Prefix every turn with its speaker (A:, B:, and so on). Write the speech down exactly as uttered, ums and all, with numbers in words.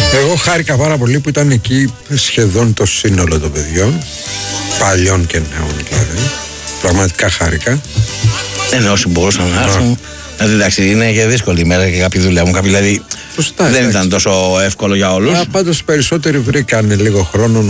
A: Εγώ χάρηκα πάρα πολύ που ήταν εκεί σχεδόν το σύνολο των παιδιών, παλιών και νέων δηλαδή. Πραγματικά χάρηκα.
B: Δεν όσοι μπορούσαν να έρθουν. Δηλαδή, εντάξει, είναι και δύσκολη ημέρα και κάποιοι δουλεύουν. Κάποιοι δηλαδή
A: Σωστά,
B: δεν
A: εντάξει.
B: ήταν τόσο εύκολο για όλους.
A: Πάντως περισσότεροι βρήκαν λίγο χρόνο να